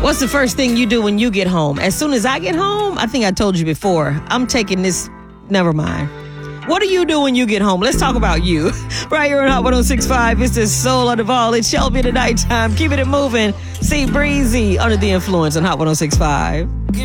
What's the first thing you do when you get home? As soon as I get home, I think I told you before, I'm taking this. Never mind. What do you do when you get home? Let's talk about you. Right here on Hot 106.5. It's the soul of the ball. It's Shelby in the nighttime. Keeping it moving. See Breezy under the influence on Hot 106.5.